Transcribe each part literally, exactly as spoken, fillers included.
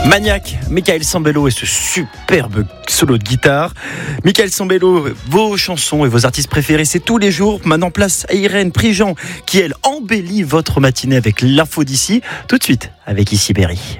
Maniac, Michael Sambello et ce superbe solo de guitare. Michael Sambello, vos chansons et vos artistes préférés, c'est tous les jours. Maintenant, place à Irène Prigent, qui elle embellit votre matinée avec l'info d'ici. Tout de suite, avec Ici Berry.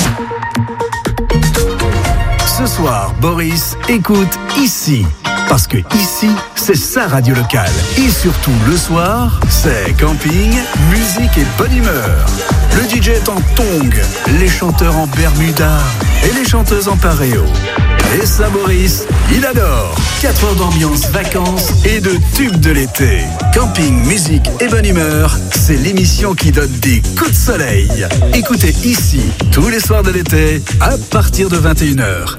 Ce soir, Boris écoute Ici. Parce que ici, c'est sa radio locale. Et surtout, le soir, c'est camping, musique et bonne humeur. Le D J est en tongs, les chanteurs en bermuda et les chanteuses en paréo. Et ça, Boris, il adore. quatre heures d'ambiance, vacances et de tubes de l'été. Camping, musique et bonne humeur, c'est l'émission qui donne des coups de soleil. Écoutez Ici, tous les soirs de l'été, à partir de vingt et une heures.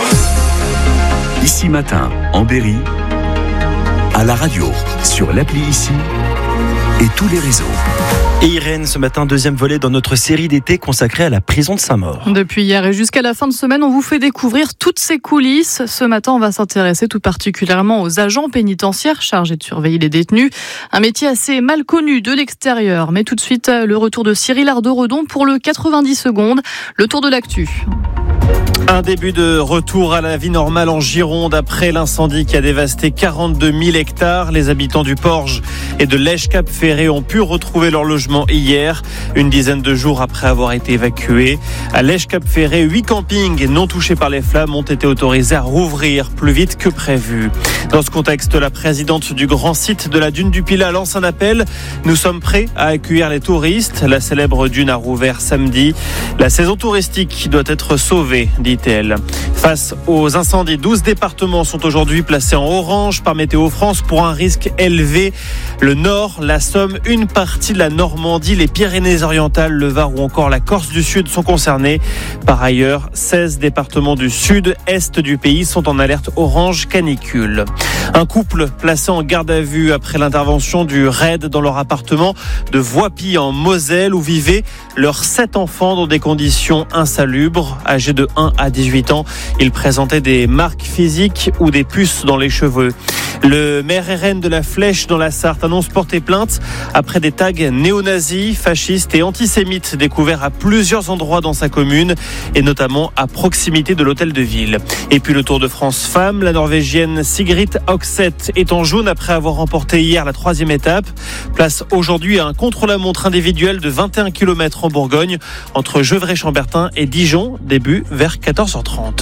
Ici Matin, en Berry, à la radio, sur l'appli Ici et tous les réseaux. Et Irène, ce matin, deuxième volet dans notre série d'été consacrée à la prison de Saint-Maur. Depuis hier et jusqu'à la fin de semaine, on vous fait découvrir toutes ces coulisses. Ce matin, on va s'intéresser tout particulièrement aux agents pénitentiaires chargés de surveiller les détenus. Un métier assez mal connu de l'extérieur. Mais tout de suite, le retour de Cyril Ardo-Redon pour le quatre-vingt-dix secondes. Le tour de l'actu. Un début de retour à la vie normale en Gironde après l'incendie qui a dévasté quarante-deux mille hectares. Les habitants du Porge et de Lège-Cap-Ferré ont pu retrouver leur logement hier, une dizaine de jours après avoir été évacués. À Lège-Cap-Ferré, huit campings non touchés par les flammes ont été autorisés à rouvrir plus vite que prévu. Dans ce contexte, la présidente du grand site de la dune du Pilat lance un appel. Nous sommes prêts à accueillir les touristes. La célèbre dune a rouvert samedi. La saison touristique doit être sauvée, dit-elle. Face aux incendies, douze départements sont aujourd'hui placés en orange par Météo France pour un risque élevé. Le Nord, la Somme, une partie de la Normandie, les Pyrénées-Orientales, le Var ou encore la Corse du Sud sont concernés. Par ailleurs, seize départements du sud-est du pays sont en alerte orange canicule. Un couple placé en garde à vue après l'intervention du raid dans leur appartement de Voipy en Moselle où vivaient leurs sept enfants dans des conditions insalubres. Âgés de un à dix-huit ans, ils présentaient des marques physiques ou des puces dans les cheveux. Le maire R N de la Flèche dans la Sarthe annonce porter plainte après des tags néo-nazis, fascistes et antisémites découverts à plusieurs endroits dans sa commune et notamment à proximité de l'hôtel de ville. Et puis le Tour de France femmes, la Norvégienne Sigrid Oxeth est en jaune après avoir remporté hier la troisième étape. Place aujourd'hui à un contre-la-montre individuel de vingt et un kilomètres en Bourgogne entre Gevrey-Chambertin et Dijon, début vers quatorze heures trente.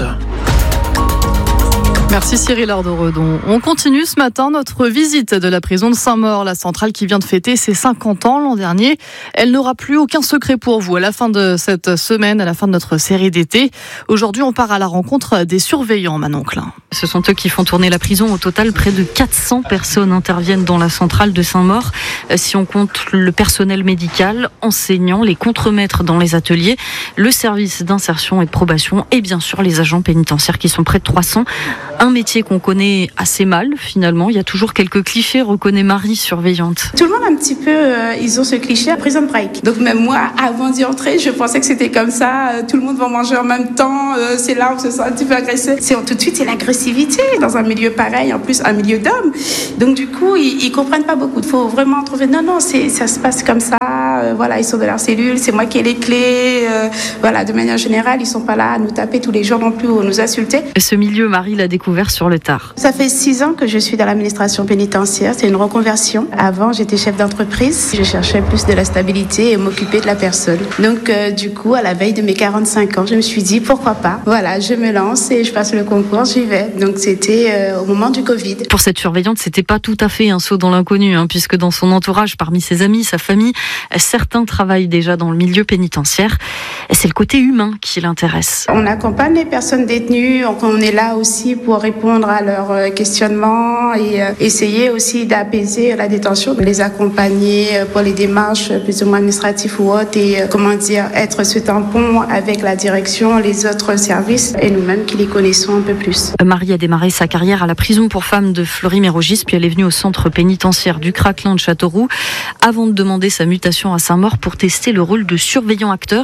Merci Cyril Ardo-Redon. On continue ce matin notre visite de la prison de Saint-Maur, la centrale qui vient de fêter ses cinquante ans l'an dernier. Elle n'aura plus aucun secret pour vous à la fin de cette semaine, à la fin de notre série d'été. Aujourd'hui, on part à la rencontre des surveillants, Manon Klein. Ce sont eux qui font tourner la prison. Au total, près de quatre cents personnes interviennent dans la centrale de Saint-Maur. Si on compte le personnel médical, enseignants, les contremaîtres dans les ateliers, le service d'insertion et de probation et bien sûr les agents pénitentiaires qui sont près de trois cents. Un métier qu'on connaît assez mal finalement. Il y a toujours quelques clichés, reconnaît Marie, surveillante. Tout le monde un petit peu, euh, ils ont ce cliché à prison break. Donc même moi, avant d'y entrer, je pensais que c'était comme ça. Euh, tout le monde va manger en même temps. Euh, c'est là où on se sent un petit peu agressé. C'est, tout de suite, c'est l'agressivité dans un milieu pareil, en plus un milieu d'hommes. Donc du coup, ils, ils comprennent pas beaucoup. Il faut vraiment trouver, non, non, c'est, ça se passe comme ça. Euh, voilà, ils sont de leur cellule, c'est moi qui ai les clés. Euh, voilà, de manière générale, ils sont pas là à nous taper tous les jours non plus ou nous insulter. Ce milieu, Marie l'a découvert sur le tard. Ça fait six ans que je suis dans l'administration pénitentiaire. C'est une reconversion. Avant, j'étais chef d'entreprise. Je cherchais plus de la stabilité et m'occuper de la personne. Donc, euh, du coup, à la veille de mes quarante-cinq ans, je me suis dit, pourquoi pas? Voilà, je me lance et je passe le concours, j'y vais. Donc, c'était euh, au moment du Covid. Pour cette surveillante, c'était pas tout à fait un saut dans l'inconnu, hein, puisque dans son entourage, parmi ses amis, sa famille, certains travaillent déjà dans le milieu pénitentiaire. Et c'est le côté humain qui l'intéresse. On accompagne les personnes détenues. Donc, on est là aussi pour répondre à leurs questionnements et euh, essayer aussi d'apaiser la détention, les accompagner pour les démarches plus ou moins administratives ou autres et euh, comment dire, être ce tampon avec la direction, les autres services et nous-mêmes qui les connaissons un peu plus. Marie a démarré sa carrière à la prison pour femmes de Fleury-Mérogis, puis elle est venue au centre pénitentiaire du Craquelin de Châteauroux avant de demander sa mutation à Saint-Maur pour tester le rôle de surveillant acteur.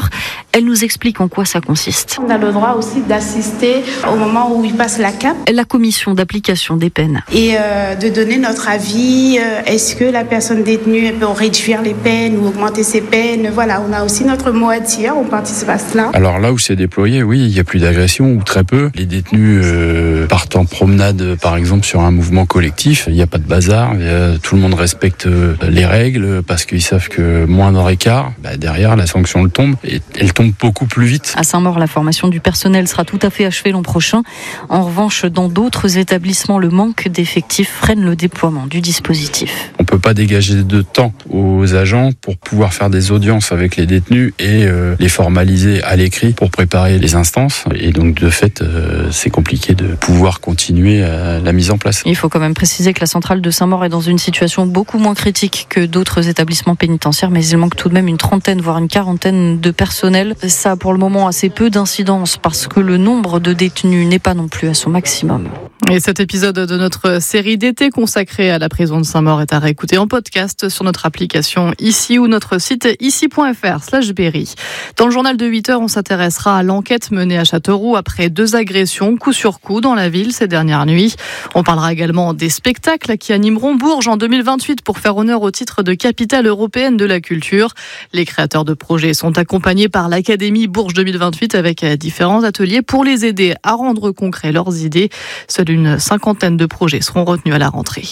Elle nous explique en quoi ça consiste. On a le droit aussi d'assister au moment où il passe la cape. La commission d'application des peines. Et euh, de donner notre avis. Euh, est-ce que la personne détenue peut réduire les peines ou augmenter ses peines? Voilà, on a aussi notre mot à dire, on participe à cela. Alors là où c'est déployé, oui, il n'y a plus d'agression ou très peu. Les détenus euh, partent en promenade, par exemple, sur un mouvement collectif. Il n'y a pas de bazar. A, tout le monde respecte euh, les règles parce qu'ils savent que moindre écart, bah, derrière, la sanction elle tombe. Et elle tombe beaucoup plus vite. À Saint-Maur, la formation du personnel sera tout à fait achevée l'an prochain. En revanche, dans d'autres établissements, le manque d'effectifs freine le déploiement du dispositif. On ne peut pas dégager de temps aux agents pour pouvoir faire des audiences avec les détenus et euh, les formaliser à l'écrit pour préparer les instances. Et donc, de fait, euh, c'est compliqué de pouvoir continuer à la mise en place. Il faut quand même préciser que la centrale de Saint-Maur est dans une situation beaucoup moins critique que d'autres établissements pénitentiaires, mais il manque tout de même une trentaine, voire une quarantaine de personnels. Ça a pour le moment assez peu d'incidence parce que le nombre de détenus n'est pas non plus à son maximum. Et cet épisode de notre série d'été consacrée à la prison de Saint-Maur est à réécouter en podcast sur notre application Ici ou notre site ici point f r slash berry. Dans le journal de huit heures, on s'intéressera à l'enquête menée à Châteauroux après deux agressions coup sur coup dans la ville ces dernières nuits. On parlera également des spectacles qui animeront Bourges en deux mille vingt-huit pour faire honneur au titre de capitale européenne de la culture. Les créateurs de projets sont accompagnés par l'Académie Bourges deux mille vingt-huit avec différents ateliers pour les aider à rendre concret leurs idées. Seule une cinquantaine de projets seront retenus à la rentrée.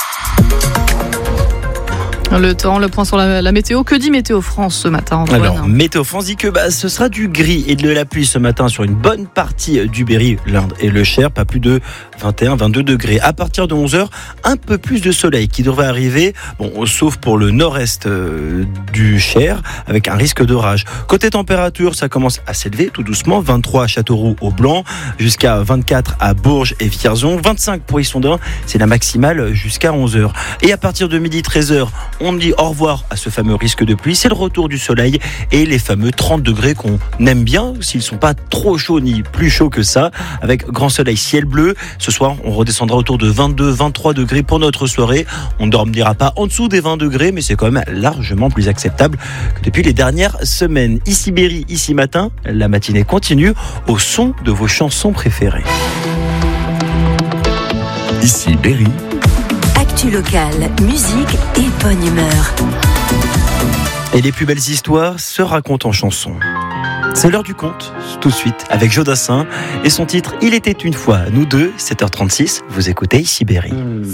Le temps, le point sur la, la météo. Que dit Météo France ce matin, Antoine? Alors, Météo France dit que bah, ce sera du gris et de la pluie ce matin sur une bonne partie du Berry, l'Indre et le Cher, pas plus de vingt et un à vingt-deux degrés. À partir de onze heures, un peu plus de soleil qui devrait arriver, bon, sauf pour le nord-est euh, du Cher, avec un risque d'orage. Côté température, ça commence à s'élever tout doucement, vingt-trois à Châteauroux au Blanc, jusqu'à vingt-quatre à Bourges et Vierzon, vingt-cinq pour Issoudun, c'est la maximale jusqu'à onze heures. Et à partir de midi treize heures, on dit au revoir à ce fameux risque de pluie, c'est le retour du soleil et les fameux trente degrés qu'on aime bien, s'ils sont pas trop chauds ni plus chauds que ça, avec grand soleil, ciel bleu. Ce soir, on redescendra autour de vingt-deux à vingt-trois degrés pour notre soirée. On ne dormira pas en dessous des vingt degrés, mais c'est quand même largement plus acceptable que depuis les dernières semaines. Ici Berry, ici matin, la matinée continue au son de vos chansons préférées. Ici Berry. Actu locale, musique et bonne humeur. Et les plus belles histoires se racontent en chansons. C'est l'heure du conte, tout de suite, avec Jodassin et son titre « Il était une fois ». Nous deux, sept heures trente-six, vous écoutez Ici Berry.